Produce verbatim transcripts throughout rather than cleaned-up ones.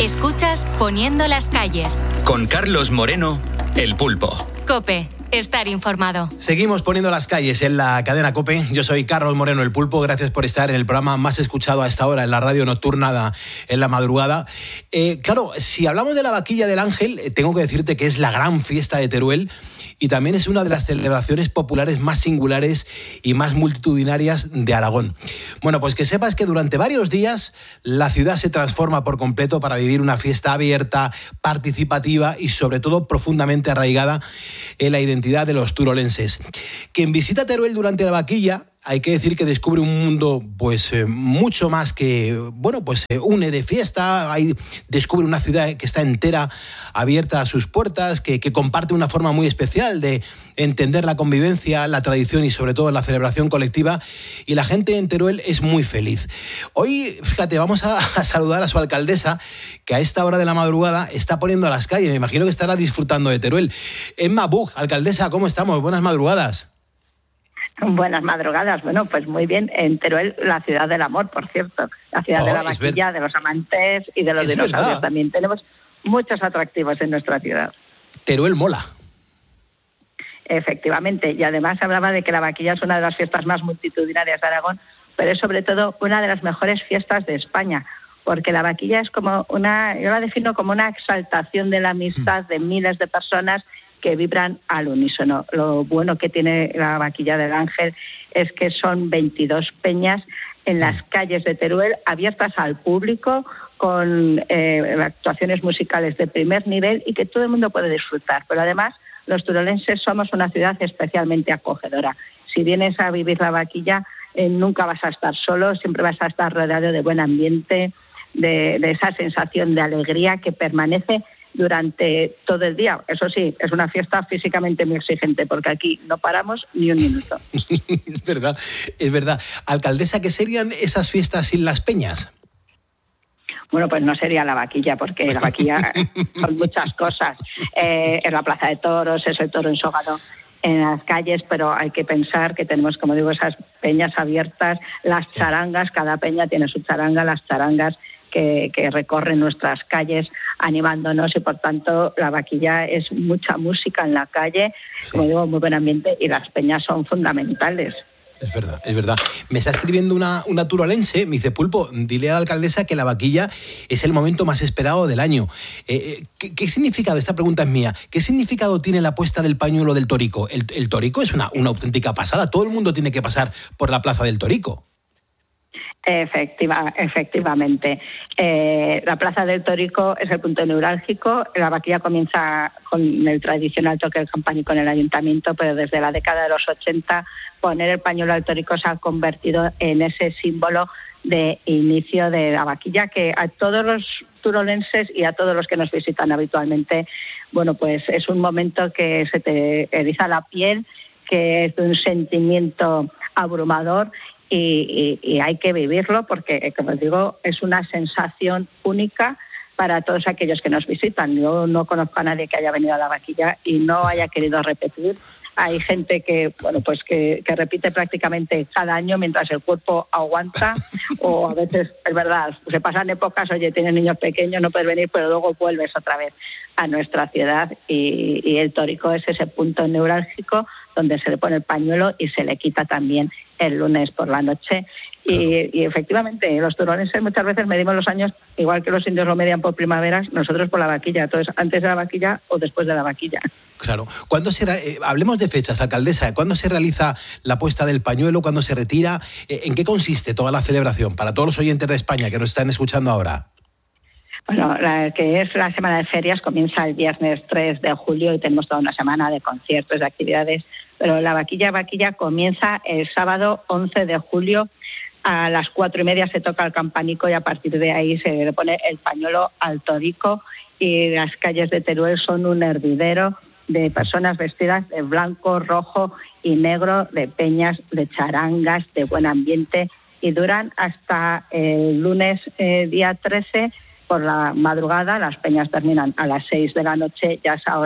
Escuchas Poniendo las calles. Con Carlos Moreno, El Pulpo. COPE. Estar informado. Seguimos poniendo las calles en la cadena COPE. Yo soy Carlos Moreno, El Pulpo. Gracias por estar en el programa más escuchado a esta hora en la radio nocturna en la madrugada. Eh, claro, si hablamos de la Vaquilla del Ángel, tengo que decirte que es la gran fiesta de Teruel y también es una de las celebraciones populares más singulares y más multitudinarias de Aragón. Bueno, pues que sepas que durante varios días la ciudad se transforma por completo para vivir una fiesta abierta, participativa y sobre todo profundamente arraigada en la identidad de los turolenses. Quien visita Teruel durante la Vaquilla, hay que decir que descubre un mundo pues eh, mucho más que, bueno, pues se eh, une de fiesta, ahí descubre una ciudad que está entera abierta a sus puertas, que, que comparte una forma muy especial de entender la convivencia, la tradición y sobre todo la celebración colectiva, y la gente en Teruel es muy feliz. Hoy, fíjate, vamos a, a saludar a su alcaldesa, que a esta hora de la madrugada está poniendo a las calles, me imagino que estará disfrutando de Teruel. Emma Bug, alcaldesa, ¿cómo estamos? Buenas madrugadas. Buenas madrugadas. Bueno, pues muy bien. En Teruel, la ciudad del amor, por cierto. La ciudad oh, de la vaquilla, ver... de los amantes y de los es dinosaurios verdad. También. Tenemos muchos atractivos en nuestra ciudad. Teruel mola. Efectivamente. Y además hablaba de que la vaquilla es una de las fiestas más multitudinarias de Aragón, pero es sobre todo una de las mejores fiestas de España. Porque la vaquilla es como una, yo la defino como una exaltación de la amistad de miles de personas que vibran al unísono. Lo bueno que tiene la Vaquilla del Ángel es que son veintidós peñas en las calles de Teruel, abiertas al público, con eh, actuaciones musicales de primer nivel y que todo el mundo puede disfrutar. Pero además, los turolenses somos una ciudad especialmente acogedora. Si vienes a vivir la vaquilla, eh, nunca vas a estar solo, siempre vas a estar rodeado de buen ambiente, de, de esa sensación de alegría que permanece durante todo el día. Eso sí, es una fiesta físicamente muy exigente, porque aquí no paramos ni un minuto. Es verdad, es verdad. Alcaldesa, ¿qué serían esas fiestas sin las peñas? Bueno, pues no sería la vaquilla, porque la vaquilla son muchas cosas. Eh, es la plaza de toros, es el toro ensogado en las calles, pero hay que pensar que tenemos, como digo, esas peñas abiertas, las sí. charangas, cada peña tiene su charanga, las charangas que, que recorren nuestras calles animándonos, y por tanto la vaquilla es mucha música en la calle, sí. como digo, muy buen ambiente, y las peñas son fundamentales. Es verdad, es verdad. Me está escribiendo una, una turolense, me dice: Pulpo, dile a la alcaldesa que la vaquilla es el momento más esperado del año. Eh, ¿qué, ¿Qué significado, esta pregunta es mía, qué significado tiene la puesta del pañuelo del Torico? El, el Torico es una, una auténtica pasada, todo el mundo tiene que pasar por la plaza del Torico. Efectiva, efectivamente. Eh, la Plaza del Torico es el punto neurálgico. La vaquilla comienza con el tradicional toque del campánico en el ayuntamiento, pero desde la década de los ochenta poner el pañuelo al Torico se ha convertido en ese símbolo de inicio de la vaquilla, que a todos los turolenses y a todos los que nos visitan habitualmente, bueno, pues es un momento que se te eriza la piel, que es de un sentimiento abrumador. Y, y, y hay que vivirlo porque, como os digo, es una sensación única para todos aquellos que nos visitan. Yo no conozco a nadie que haya venido a la vaquilla y no haya querido repetir. Hay gente que, bueno, pues que, que repite prácticamente cada año mientras el cuerpo aguanta, o a veces, es verdad, se pasan épocas, oye, tienes niños pequeños, no puedes venir, pero luego vuelves otra vez a nuestra ciudad, y, y el Torico es ese punto neurálgico donde se le pone el pañuelo y se le quita también el lunes por la noche. Y, y efectivamente, los turolenses muchas veces medimos los años, igual que los indios lo medían por primaveras, nosotros por la vaquilla. Entonces, antes de la vaquilla o después de la vaquilla. Claro. ¿Cuándo se eh, hablemos de fechas, alcaldesa? ¿Cuándo se realiza la puesta del pañuelo? ¿Cuándo se retira? Eh, ¿En qué consiste toda la celebración? Para todos los oyentes de España que nos están escuchando ahora. Bueno, la que es la semana de ferias comienza el viernes tres de julio y tenemos toda una semana de conciertos, de actividades, pero la vaquilla vaquilla comienza el sábado once de julio. A las cuatro y media se toca el campanico y a partir de ahí se le pone el pañuelo al Torico, y las calles de Teruel son un hervidero de personas vestidas de blanco, rojo y negro, de peñas, de charangas, de buen ambiente, y duran hasta el lunes eh, día trece por la madrugada. Las peñas terminan a las seis de la noche, ya es ahora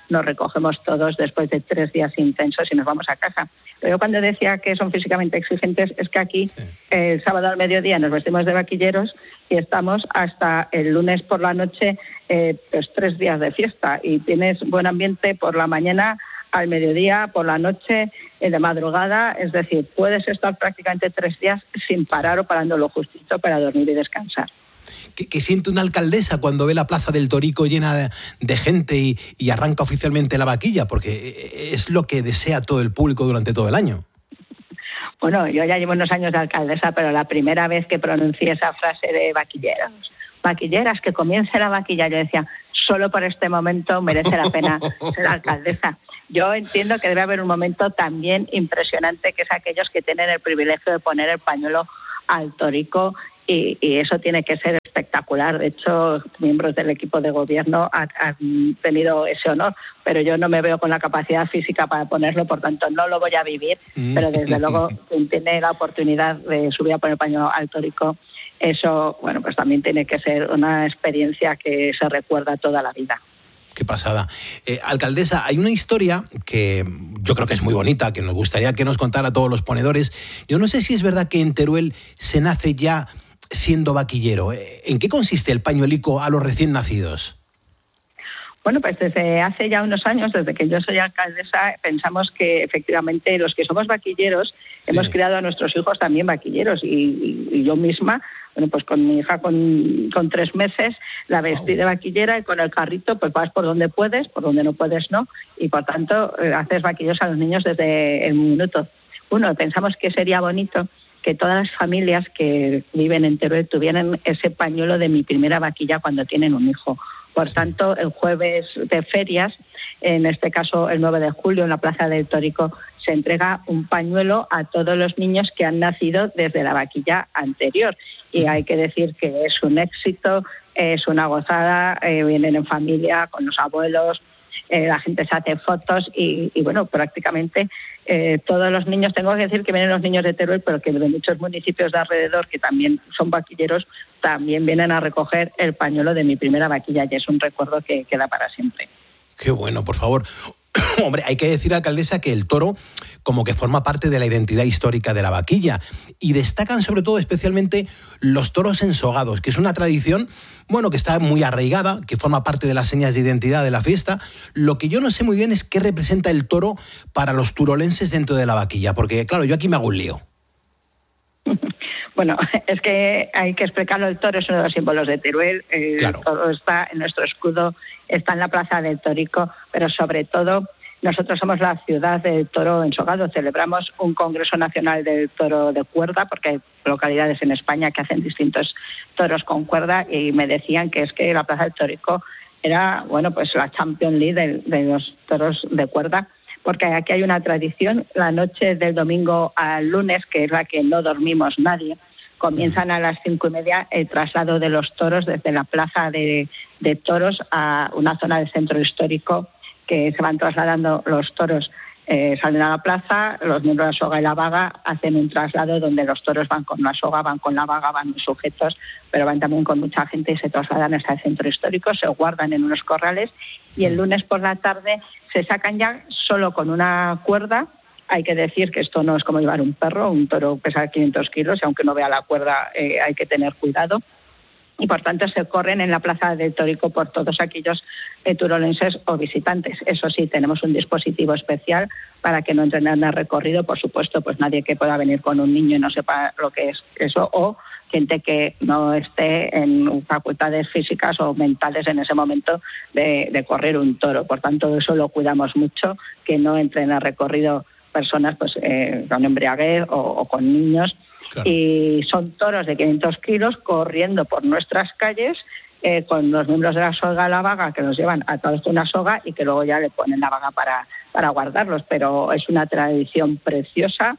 nos recogemos todos después de tres días intensos y nos vamos a casa. Pero yo cuando decía que son físicamente exigentes es que aquí sí. El sábado al mediodía nos vestimos de vaquilleros y estamos hasta el lunes por la noche, eh, pues tres días de fiesta, y tienes buen ambiente por la mañana, al mediodía, por la noche, eh, de madrugada. Es decir, puedes estar prácticamente tres días sin parar o parando lo justito para dormir y descansar. ¿Qué, qué siente una alcaldesa cuando ve la Plaza del Torico llena de, de gente y, y arranca oficialmente la vaquilla? Porque es lo que desea todo el público durante todo el año. Bueno, yo ya llevo unos años de alcaldesa, pero la primera vez que pronuncié esa frase de vaquilleros, vaquilleras, que comience la vaquilla, yo decía, solo por este momento merece la pena ser alcaldesa. Yo entiendo que debe haber un momento también impresionante, que es aquellos que tienen el privilegio de poner el pañuelo al Torico, y, y eso tiene que ser espectacular. De hecho, miembros del equipo de gobierno han, han tenido ese honor, pero yo no me veo con la capacidad física para ponerlo, por tanto no lo voy a vivir, pero desde luego quien tiene la oportunidad de subir a poner el pañuelo al Torico, eso, bueno, pues también tiene que ser una experiencia que se recuerda toda la vida. Qué pasada. Eh, alcaldesa, hay una historia que yo creo que es muy bonita, que nos gustaría que nos contara a todos los ponedores. Yo no sé si es verdad que en Teruel se nace ya siendo vaquillero. ¿En qué consiste el pañuelico a los recién nacidos? Bueno, pues desde hace ya unos años, desde que yo soy alcaldesa, pensamos que efectivamente los que somos vaquilleros sí. hemos criado a nuestros hijos también vaquilleros, y, y, y yo misma, bueno, pues con mi hija con, con tres meses la vestí wow. de vaquillera, y con el carrito pues vas por donde puedes, por donde no puedes no, y por tanto haces vaquilleros a los niños desde el minuto uno. Pensamos que sería bonito que todas las familias que viven en Teruel tuvieran ese pañuelo de mi primera vaquilla cuando tienen un hijo. Por tanto, el jueves de ferias, en este caso el nueve de julio, en la Plaza del Torico, se entrega un pañuelo a todos los niños que han nacido desde la vaquilla anterior. Y hay que decir que es un éxito, es una gozada, eh, vienen en familia, con los abuelos, eh, la gente se hace fotos y, y bueno, prácticamente eh, todos los niños, tengo que decir que vienen los niños de Teruel, pero que de muchos municipios de alrededor, que también son vaquilleros, también vienen a recoger el pañuelo de mi primera vaquilla, y es un recuerdo que queda para siempre. Qué bueno, por favor. Hombre, hay que decir, alcaldesa, que el toro como que forma parte de la identidad histórica de la vaquilla, y destacan sobre todo especialmente los toros ensogados, que es una tradición, bueno, que está muy arraigada, que forma parte de las señas de identidad de la fiesta. Lo que yo no sé muy bien es qué representa el toro para los turolenses dentro de la vaquilla, porque claro, yo aquí me hago un lío. Bueno, es que hay que explicarlo, el toro es uno de los símbolos de Teruel, el claro. toro está en nuestro escudo, está en la Plaza del Torico, pero sobre todo nosotros somos la ciudad del toro ensogado. Celebramos un Congreso Nacional del Toro de Cuerda, porque hay localidades en España que hacen distintos toros con cuerda, y me decían que es que la Plaza del Torico era, bueno, pues la Champions League de, de los toros de cuerda, porque aquí hay una tradición. La noche del domingo al lunes, que es la que no dormimos nadie, comienzan a las cinco y media el traslado de los toros desde la Plaza de, de Toros a una zona del centro histórico, que se van trasladando los toros, eh, salen a la plaza, los miembros de la soga y la vaga hacen un traslado donde los toros van con la soga, van con la vaga, van sujetos, pero van también con mucha gente y se trasladan hasta el centro histórico, se guardan en unos corrales, y el lunes por la tarde se sacan ya solo con una cuerda. Hay que decir que esto no es como llevar un perro, un toro pesa quinientos kilos, y aunque no vea la cuerda eh, hay que tener cuidado. Y por tanto se corren en la Plaza del Torico por todos aquellos eh, turolenses o visitantes. Eso sí, tenemos un dispositivo especial para que no entren en el recorrido, por supuesto, pues nadie que pueda venir con un niño y no sepa lo que es eso, o gente que no esté en facultades físicas o mentales en ese momento de, de correr un toro. Por tanto, eso lo cuidamos mucho, que no entren en el recorrido personas pues eh, con embriaguez o, o con niños. Claro. Y son toros de quinientos kilos corriendo por nuestras calles eh, con los miembros de la soga a la vaga, que los llevan a través de una soga y que luego ya le ponen la vaga para, para guardarlos. Pero es una tradición preciosa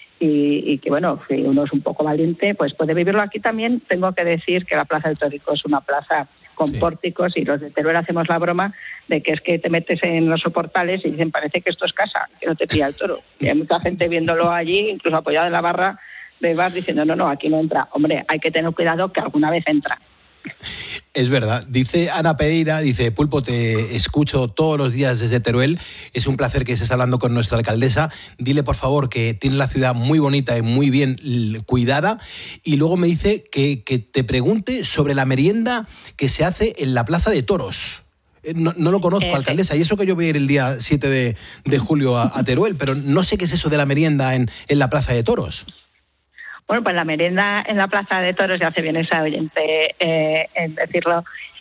y, y que, bueno, si uno es un poco valiente, pues puede vivirlo. Aquí también tengo que decir que la Plaza del Torico es una plaza con sí. pórticos, y los de Teruel hacemos la broma de que es que te metes en los soportales y dicen, parece que esto es casa, que no te pilla el toro. Y hay mucha gente viéndolo allí, incluso apoyada en la barra de bar, diciendo, no, no, aquí no entra. Hombre, hay que tener cuidado que alguna vez entra. Es verdad. Dice Ana Pereira, dice, Pulpo, te escucho todos los días desde Teruel. Es un placer que estés hablando con nuestra alcaldesa. Dile, por favor, que tiene la ciudad muy bonita y muy bien cuidada. Y luego me dice que, que te pregunte sobre la merienda que se hace en la Plaza de Toros. No, no lo conozco, eh, alcaldesa, y eso que yo voy a ir el día siete de, de julio a, a Teruel, pero no sé qué es eso de la merienda en, en la Plaza de Toros. Bueno, pues la merienda en la Plaza de Toros, ya hace bien esa oyente eh, en decirlo,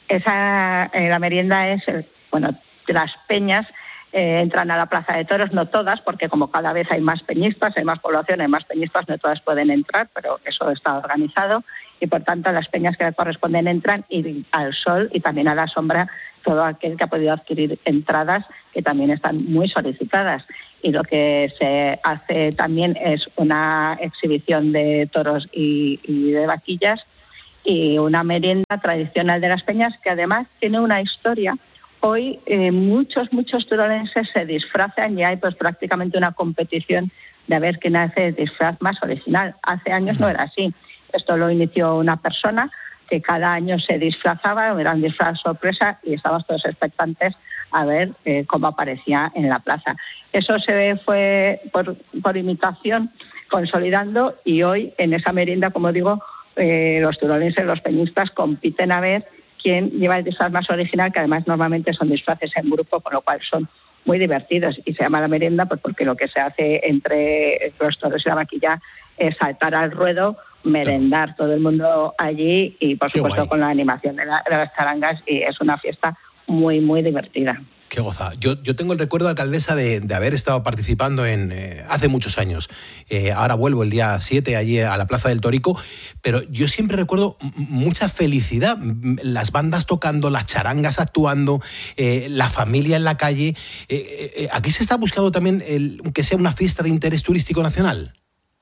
esa eh, la merienda es, bueno, las peñas eh, entran a la Plaza de Toros, no todas, porque como cada vez hay más peñistas, hay más población, hay más peñistas, no todas pueden entrar, pero eso está organizado, y por tanto las peñas que le corresponden entran y al sol y también a la sombra todo aquel que ha podido adquirir entradas que también están muy solicitadas. Y lo que se hace también es una exhibición de toros y, y de vaquillas y una merienda tradicional de las peñas que además tiene una historia. Hoy eh, muchos, muchos turolenses se disfrazan y hay pues prácticamente una competición de a ver quién hace el disfraz más original. Hace años no era así. Esto lo inició una persona que cada año se disfrazaba, era un disfraz sorpresa y estábamos todos expectantes a ver eh, cómo aparecía en la plaza. Eso se fue por, por imitación consolidando y hoy en esa merienda, como digo, eh, los turolenses, los peñistas compiten a ver quién lleva el disfraz más original, que además normalmente son disfraces en grupo, con lo cual son muy divertidos y se llama la merienda pues porque lo que se hace entre los toros y la vaquilla es saltar al ruedo, merendar todo el mundo allí y por Qué supuesto guay. Con la animación de, la, de las charangas y es una fiesta muy muy divertida. Qué goza. Yo, yo tengo el recuerdo, alcaldesa, de, de haber estado participando en eh, hace muchos años. Eh, ahora vuelvo el día siete allí a la Plaza del Torico, pero yo siempre recuerdo mucha felicidad. Las bandas tocando, las charangas actuando, eh, la familia en la calle. Eh, eh, ¿Aquí se está buscando también el, que sea una fiesta de interés turístico nacional?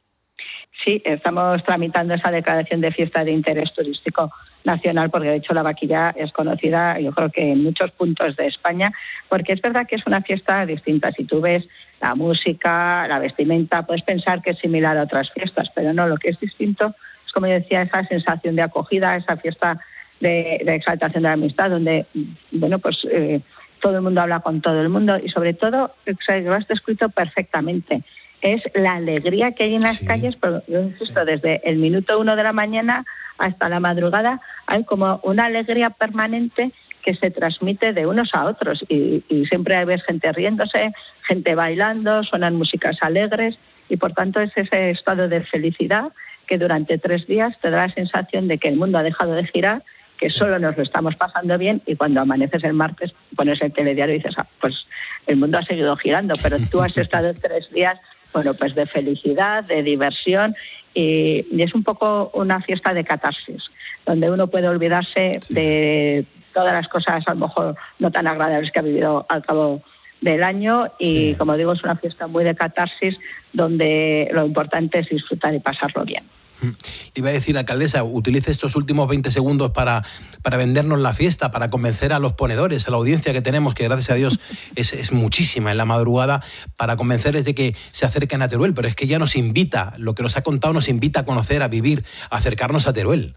Sí, estamos tramitando esa declaración de fiesta de interés turístico nacional, porque de hecho la vaquilla es conocida, yo creo que en muchos puntos de España, porque es verdad que es una fiesta distinta. Si tú ves la música, la vestimenta, puedes pensar que es similar a otras fiestas, pero no, lo que es distinto es, como yo decía, esa sensación de acogida, esa fiesta de, de exaltación de la amistad, donde, bueno, pues eh, todo el mundo habla con todo el mundo y sobre todo, lo has descrito perfectamente, es la alegría que hay en las sí, calles, pero yo insisto, sí. Desde el minuto uno de la mañana hasta la madrugada hay como una alegría permanente que se transmite de unos a otros y, y siempre ves gente riéndose, gente bailando, suenan músicas alegres y por tanto es ese estado de felicidad que durante tres días te da la sensación de que el mundo ha dejado de girar, que solo nos lo estamos pasando bien y cuando amaneces el martes pones el telediario y dices, ah, pues el mundo ha seguido girando, pero tú has estado tres días bueno, pues de felicidad, de diversión y, y es un poco una fiesta de catarsis, donde uno puede olvidarse sí. de todas las cosas a lo mejor no tan agradables que ha vivido al cabo del año y sí. Como digo, es una fiesta muy de catarsis donde lo importante es disfrutar y pasarlo bien. Iba a decir, alcaldesa, utilice estos últimos veinte segundos para, para vendernos la fiesta, para convencer a los ponedores, a la audiencia que tenemos, que gracias a Dios es, es muchísima en la madrugada, para convencerles de que se acerquen a Teruel, pero es que ya nos invita, lo que nos ha contado nos invita a conocer, a vivir, a acercarnos a Teruel.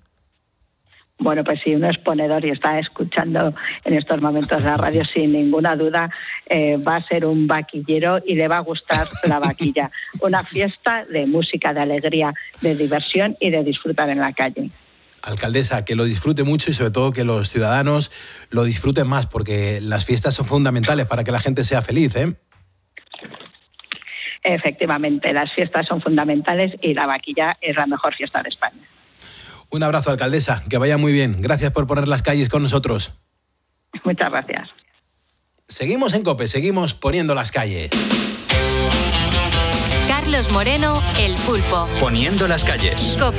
Bueno, pues si uno es ponedor y está escuchando en estos momentos la radio, sin ninguna duda eh, va a ser un vaquillero y le va a gustar la vaquilla. Una fiesta de música, de alegría, de diversión y de disfrutar en la calle. Alcaldesa, que lo disfrute mucho y sobre todo que los ciudadanos lo disfruten más, porque las fiestas son fundamentales para que la gente sea feliz, ¿eh? Efectivamente, las fiestas son fundamentales y la vaquilla es la mejor fiesta de España. Un abrazo, alcaldesa, que vaya muy bien. Gracias por poner las calles con nosotros. Muchas gracias. Seguimos en COPE, seguimos poniendo las calles. Carlos Moreno, El Pulpo. Poniendo las calles. COPE.